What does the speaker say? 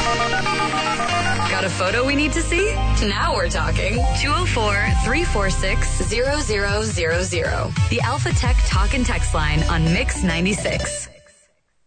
Got a photo we need to see? Now we're talking. 204-346-0000. The Alpha Tech Talk and Text line on Mix 96.